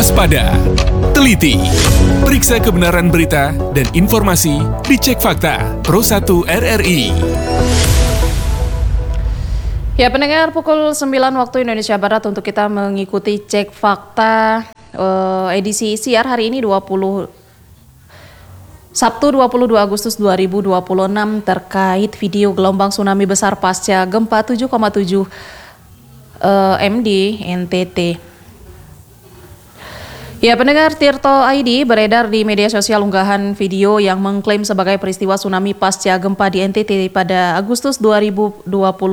waspada, teliti, periksa kebenaran berita dan informasi di Cek Fakta Pro 1 RRI. Ya, pendengar, pukul 9 waktu Indonesia Barat untuk kita mengikuti Cek Fakta edisi siar hari ini Sabtu 22 Agustus 2026 terkait video gelombang tsunami besar pasca gempa 7,7 M di NTT. Ya, pendengar, Tirto ID beredar di media sosial unggahan video yang mengklaim sebagai peristiwa tsunami pasca gempa di NTT pada Agustus 2026.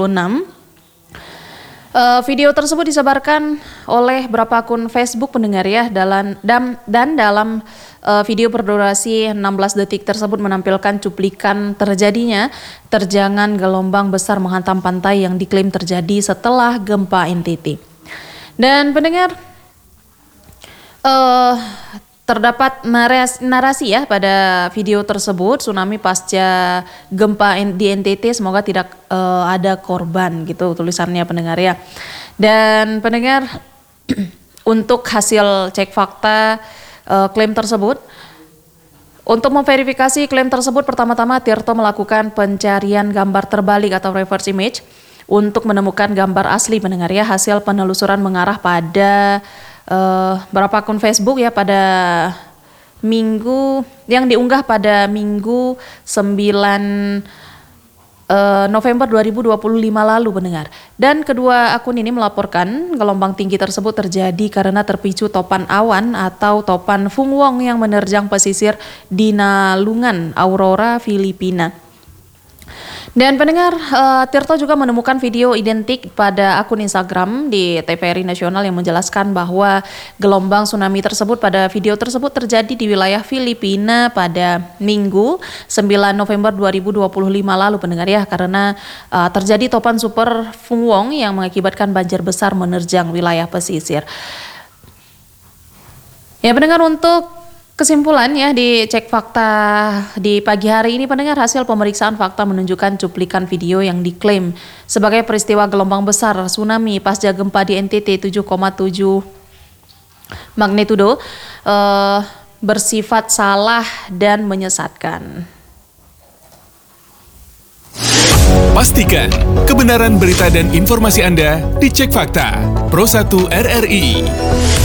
Video tersebut disebarkan oleh beberapa akun Facebook pendengar ya, dan dalam video berdurasi 16 detik tersebut menampilkan cuplikan terjadinya terjangan gelombang besar menghantam pantai yang diklaim terjadi setelah gempa NTT. Dan pendengar, terdapat narasi ya pada video tersebut, tsunami pasca gempa di NTT, semoga tidak ada korban, gitu tulisannya pendengar ya. Dan pendengar, untuk hasil cek fakta klaim tersebut, untuk memverifikasi klaim tersebut, pertama-tama Tirto melakukan pencarian gambar terbalik atau reverse image untuk menemukan gambar asli pendengar ya. Hasil penelusuran mengarah pada beberapa akun Facebook ya pada minggu yang diunggah pada Minggu 9 November 2025 lalu pendengar. Dan kedua akun ini melaporkan gelombang tinggi tersebut terjadi karena terpicu topan awan atau topan Fung Wong yang menerjang pesisir Dinalungan, Aurora, Filipina. Dan pendengar, Tirto juga menemukan video identik pada akun Instagram di TVRI Nasional yang menjelaskan bahwa gelombang tsunami tersebut pada video tersebut terjadi di wilayah Filipina pada Minggu 9 November 2025 lalu pendengar ya, karena terjadi topan super Fung Wong yang mengakibatkan banjir besar menerjang wilayah pesisir. Ya pendengar, untuk kesimpulan ya di Cek Fakta di pagi hari ini pendengar, hasil pemeriksaan fakta menunjukkan cuplikan video yang diklaim sebagai peristiwa gelombang besar tsunami pasca gempa di NTT 7,7 magnitudo bersifat salah dan menyesatkan. Pastikan kebenaran berita dan informasi Anda di Cek Fakta Pro 1 RRI.